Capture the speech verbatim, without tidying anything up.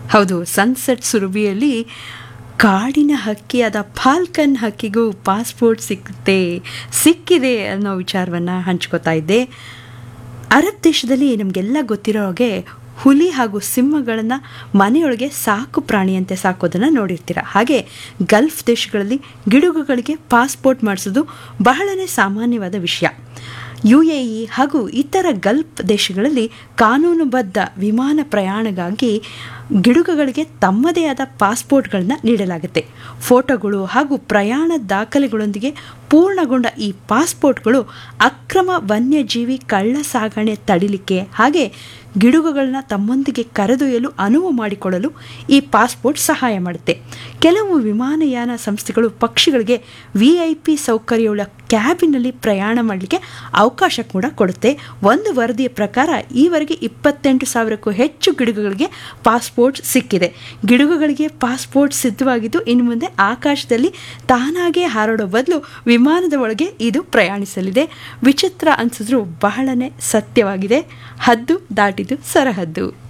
ಹೌದು, ಸನ್ಸೆಟ್ ಸುರಭಿಯಲ್ಲಿ ಕಾಡಿನ ಹಕ್ಕಿಯಾದ Falcon ಹಕ್ಕಿಗೂ passport ಸಿಕ್ಕುತ್ತೆ ಸಿಕ್ಕಿದೆ ಅನ್ನೋ ವಿಚಾರವನ್ನು ಹಂಚ್ಕೋತಾ ಇದ್ದೆ. ಅರಬ್ ದೇಶದಲ್ಲಿ ನಮಗೆಲ್ಲ ಗೊತ್ತಿರೋ ಹಾಗೆ ಹುಲಿ ಹಾಗೂ ಸಿಂಹಗಳನ್ನು ಮನೆಯೊಳಗೆ ಸಾಕು ಪ್ರಾಣಿಯಂತೆ ಸಾಕೋದನ್ನು ನೋಡಿರ್ತೀರ. ಹಾಗೆ ಗಲ್ಫ್ ದೇಶಗಳಲ್ಲಿ ಗಿಡುಗುಗಳಿಗೆ ಪಾಸ್ಪೋರ್ಟ್ ಮಾಡಿಸೋದು ಬಹಳನೇ ಸಾಮಾನ್ಯವಾದ ವಿಷಯ. ಯು ಎ ಇ ಹಾಗೂ ಇತರ ಗಲ್ಫ್ ದೇಶಗಳಲ್ಲಿ ಕಾನೂನುಬದ್ಧ ವಿಮಾನ ಪ್ರಯಾಣಕ್ಕಾಗಿ ಗಿಡುಗುಗಳಿಗೆ ತಮ್ಮದೇ ಆದ ಪಾಸ್ಪೋರ್ಟ್ಗಳನ್ನ ನೀಡಲಾಗುತ್ತೆ. ಫೋಟೋಗಳು ಹಾಗೂ ಪ್ರಯಾಣ ದಾಖಲೆಗಳೊಂದಿಗೆ ಪೂರ್ಣಗೊಂಡ ಈ ಪಾಸ್ಪೋರ್ಟ್ಗಳು ಅಕ್ರಮ ವನ್ಯಜೀವಿ ಕಳ್ಳ ಸಾಗಣೆ ತಡಿಲಿಕ್ಕೆ ಹಾಗೆ ಗಿಡುಗುಗಳನ್ನ ತಮ್ಮೊಂದಿಗೆ ಕರೆದೊಯ್ಯಲು ಅನುವು ಮಾಡಿಕೊಡಲು ಈ ಪಾಸ್ಪೋರ್ಟ್ ಸಹಾಯ ಮಾಡುತ್ತೆ. ಕೆಲವು ವಿಮಾನಯಾನ ಸಂಸ್ಥೆಗಳು ಪಕ್ಷಿಗಳಿಗೆ ವಿ ಐ ಪಿ ಸೌಕರ್ಯವುಳ್ಳ ಕ್ಯಾಬಿನಲ್ಲಿ ಪ್ರಯಾಣ ಮಾಡಲಿಕ್ಕೆ ಅವಕಾಶ ಕೂಡ ಕೊಡುತ್ತೆ. ಒಂದು ವರದಿಯ ಪ್ರಕಾರ ಈವರೆಗೆ ಇಪ್ಪತ್ತೆಂಟು ಸಾವಿರಕ್ಕೂ ಹೆಚ್ಚು ಗಿಡುಗುಗಳಿಗೆ ಪಾಸ್ಪೋರ್ಟ್ ಸಿಕ್ಕಿದೆ. ಗಿಡುಗುಗಳಿಗೆ ಪಾಸ್ಪೋರ್ಟ್ ಸಿದ್ಧವಾಗಿದ್ದು ಇನ್ನು ಮುಂದೆ ಆಕಾಶದಲ್ಲಿ ತಾನಾಗೇ ಹಾರಾಡೋ ಬದಲು ವಿಮಾನದ ಒಳಗೆ ಇದು ಪ್ರಯಾಣಿಸಲಿದೆ. ವಿಚಿತ್ರ ಅನಿಸಿದ್ರೂ ಬಹಳನೇ ಸತ್ಯವಾಗಿದೆ. ಹದ್ದು ದಾಟಿದು ಸರಹದ್ದು.